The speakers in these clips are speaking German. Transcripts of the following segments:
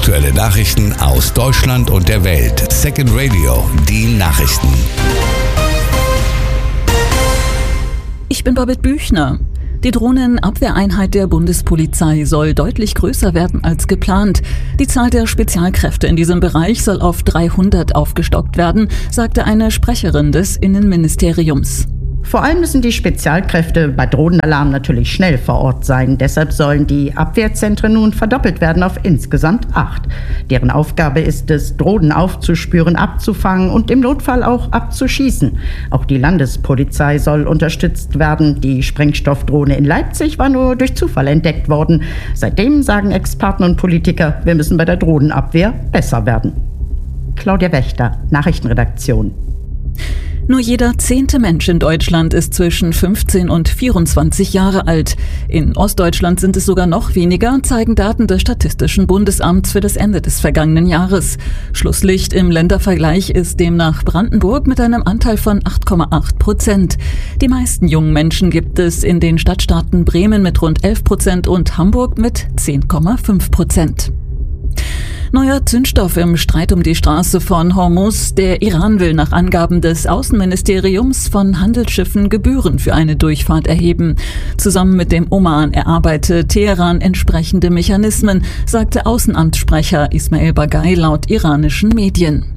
Aktuelle Nachrichten aus Deutschland und der Welt. Second Radio, die Nachrichten. Ich bin Babette Büchner. Die Drohnenabwehreinheit der Bundespolizei soll deutlich größer werden als geplant. Die Zahl der Spezialkräfte in diesem Bereich soll auf 300 aufgestockt werden, sagte eine Sprecherin des Innenministeriums. Vor allem müssen die Spezialkräfte bei Drohnenalarm natürlich schnell vor Ort sein. Deshalb sollen die Abwehrzentren nun verdoppelt werden auf insgesamt 8. Deren Aufgabe ist es, Drohnen aufzuspüren, abzufangen und im Notfall auch abzuschießen. Auch die Landespolizei soll unterstützt werden. Die Sprengstoffdrohne in Leipzig war nur durch Zufall entdeckt worden. Seitdem sagen Experten und Politiker, wir müssen bei der Drohnenabwehr besser werden. Claudia Wächter, Nachrichtenredaktion. Nur jeder 10. Mensch in Deutschland ist zwischen 15 und 24 Jahre alt. In Ostdeutschland sind es sogar noch weniger, zeigen Daten des Statistischen Bundesamts für das Ende des vergangenen Jahres. Schlusslicht im Ländervergleich ist demnach Brandenburg mit einem Anteil von 8,8%. Die meisten jungen Menschen gibt es in den Stadtstaaten Bremen mit rund 11% und Hamburg mit 10,5%. Neuer Zündstoff im Streit um die Straße von Hormuz. Der Iran will nach Angaben des Außenministeriums von Handelsschiffen Gebühren für eine Durchfahrt erheben. Zusammen mit dem Oman erarbeitet Teheran entsprechende Mechanismen, sagte Außenamtssprecher Ismail Baghaei laut iranischen Medien.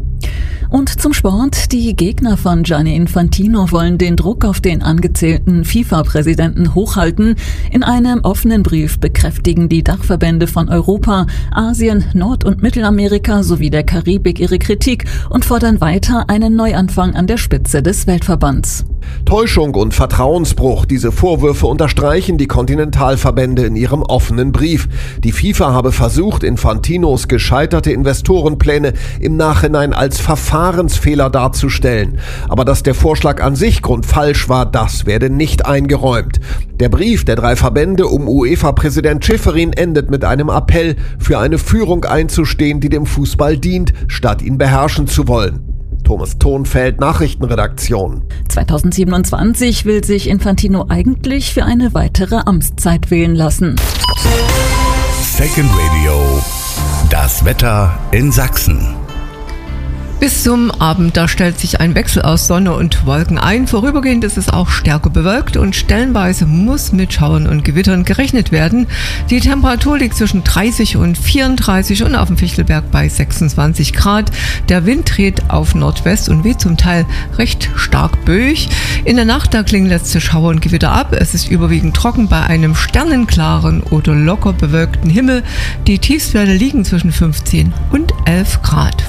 Und zum Sport. Die Gegner von Gianni Infantino wollen den Druck auf den angezählten FIFA-Präsidenten hochhalten. In einem offenen Brief bekräftigen die Dachverbände von Europa, Asien, Nord- und Mittelamerika sowie der Karibik ihre Kritik und fordern weiter einen Neuanfang an der Spitze des Weltverbands. Täuschung und Vertrauensbruch, diese Vorwürfe unterstreichen die Kontinentalverbände in ihrem offenen Brief. Die FIFA habe versucht, Infantinos gescheiterte Investorenpläne im Nachhinein als Verfahrensfehler darzustellen. Aber dass der Vorschlag an sich grundfalsch war, das werde nicht eingeräumt. Der Brief der 3 Verbände um UEFA-Präsident Schäferin endet mit einem Appell, für eine Führung einzustehen, die dem Fußball dient, statt ihn beherrschen zu wollen. Thomas Thonfeld, Nachrichtenredaktion. 2027 will sich Infantino eigentlich für eine weitere Amtszeit wählen lassen. Second Radio, das Wetter in Sachsen. Bis zum Abend, da stellt sich ein Wechsel aus Sonne und Wolken ein. Vorübergehend ist es auch stärker bewölkt und stellenweise muss mit Schauern und Gewittern gerechnet werden. Die Temperatur liegt zwischen 30 und 34 und auf dem Fichtelberg bei 26 Grad. Der Wind dreht auf Nordwest und weht zum Teil recht stark böig. In der Nacht, da klingen letzte Schauer und Gewitter ab. Es ist überwiegend trocken bei einem sternenklaren oder locker bewölkten Himmel. Die Tiefstwerte liegen zwischen 15 und 11 Grad.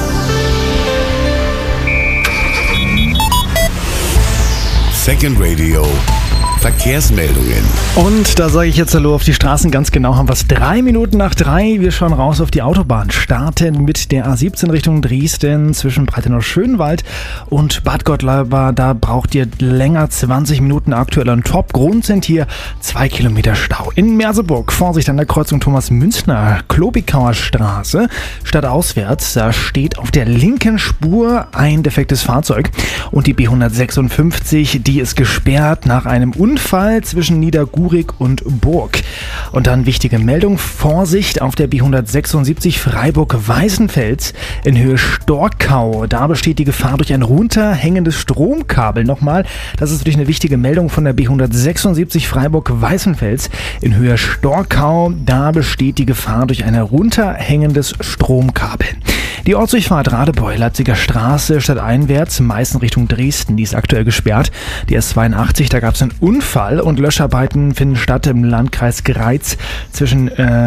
Second Radio, Verkehrsmeldungen. Und da sage ich jetzt Hallo auf die Straßen. Ganz genau haben wir es 3 Minuten nach 3. Wir schauen raus auf die Autobahn. Starten mit der A17 Richtung Dresden zwischen Breitenau-Schönwald und Bad Gottleuba. Da braucht ihr länger, 20 Minuten aktuell an Top. Grund sind hier 2 Kilometer Stau. In Merseburg, Vorsicht an der Kreuzung Thomas-Münchner, Klobigauer Straße, stadtauswärts. Da steht auf der linken Spur ein defektes Fahrzeug. Und die B156, die ist gesperrt nach einem Unfall zwischen Niedergurig und Burg. Und dann wichtige Meldung, Vorsicht auf der B176 Freiburg-Weißenfels in Höhe Storkau. Da besteht die Gefahr durch ein runterhängendes Stromkabel. Nochmal, das ist wirklich eine wichtige Meldung von der B176 Freiburg-Weißenfels in Höhe Storkau. Da besteht die Gefahr durch ein runterhängendes Stromkabel. Die Ortsdurchfahrt Radebeul, Leipziger Straße, stadteinwärts, meistens Richtung Dresden, die ist aktuell gesperrt. Die S82, da gab es einen Unfall und Löscharbeiten finden statt im Landkreis Greiz zwischen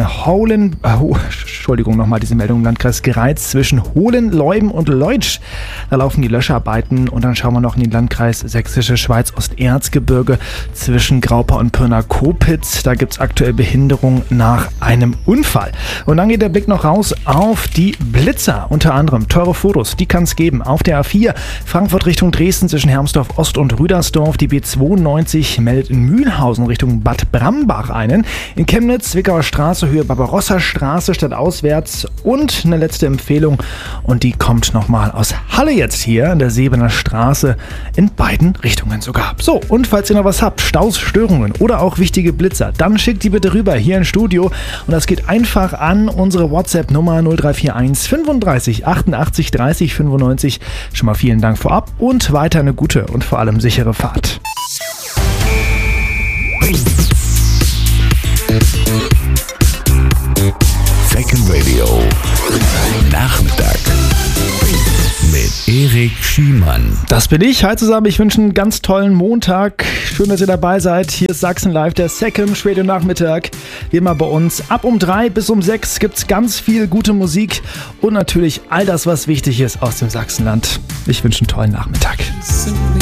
Landkreis Greiz zwischen Hohlen, Leuben und Leutsch. Da laufen die Löscharbeiten und dann schauen wir noch in den Landkreis Sächsische Schweiz Osterzgebirge zwischen Graupa und Pirna-Kopitz. Da gibt es aktuell Behinderung nach einem Unfall. Und dann geht der Blick noch raus auf die Blitzer. Unter anderem teure Fotos, die kann es geben. Auf der A4 Frankfurt Richtung Dresden zwischen Hermsdorf Ost und Rüdersdorf. Die B92 meldet in Mühlhausen Richtung Bad Brambach einen. In Chemnitz, Zwickauer Straße, Höhe Barbarossa Straße, stadtauswärts. Und eine letzte Empfehlung, und die kommt nochmal aus Halle jetzt hier an der Sebener Straße, in beiden Richtungen sogar. So, und falls ihr noch was habt, Staus, Störungen oder auch wichtige Blitzer, dann schickt die bitte rüber hier ins Studio Und das geht einfach an unsere WhatsApp-Nummer 0341 35 88 30 95. Schon mal vielen Dank vorab und weiter eine gute und vor allem sichere Fahrt. Second Radio Nachmittag mit Erik Schiemann. Das bin ich. Hi zusammen, ich wünsche einen ganz tollen Montag. Schön, dass ihr dabei seid. Hier ist Sachsen Live, der Second Radio Nachmittag. Wie immer bei uns. Ab um 3 bis um 6 gibt es ganz viel gute Musik und natürlich all das, was wichtig ist aus dem Sachsenland. Ich wünsche einen tollen Nachmittag.